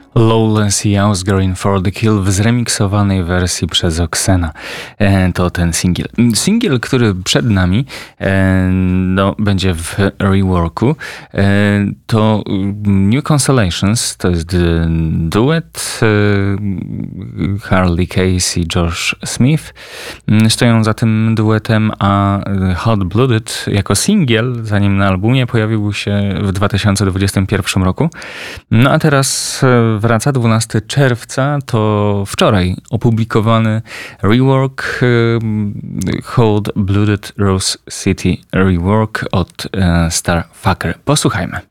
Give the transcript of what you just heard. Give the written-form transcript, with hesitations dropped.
Lawless i Ausgoring for the Kill w zremiksowanej wersji przez Oxena. To ten singiel. Singiel, który przed nami będzie w reworku. To New Consolations, to jest duet Harley Case i Josh Smith. Stoją za tym duetem, a Hot Blooded jako singiel, zanim na albumie pojawił się w 2021 roku. No a teraz wraca 12 czerwca, to wczoraj opublikowany rework Hot Blooded Rose City Rework od Starfucker. Posłuchajmy.